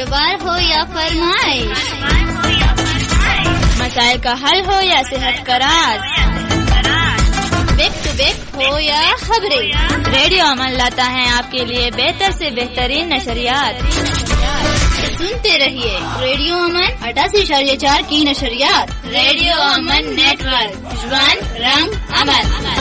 कारोबार हो या फरमाइश, मसाइल का हल हो या सेहत का राज, बैक टू बैक हो या खबरें, रेडियो अमन लाता है आपके लिए बेहतर से बेहतरीन नशरियात। सुनते रहिए रेडियो अमन 88.4 की नशरियात। रेडियो अमन नेटवर्क, जुबान रंग अमन।